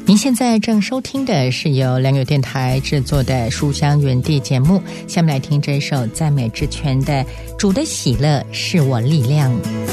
您现在正收听的是由良友电台制作的书香园地节目，下面来听这一首赞美之泉的主的喜乐是我力量。